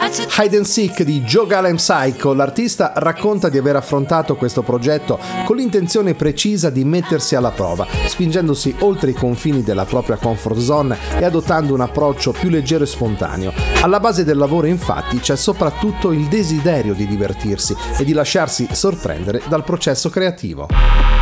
Hide and Seek di Joe Gallen Psycho, l'artista racconta di aver affrontato questo progetto con l'intenzione precisa di mettersi alla prova, spingendosi oltre i confini della propria comfort zone e adottando un approccio più leggero e spontaneo. Alla base del lavoro, infatti, c'è soprattutto il desiderio di divertirsi e di lasciarsi sorprendere dal processo creativo.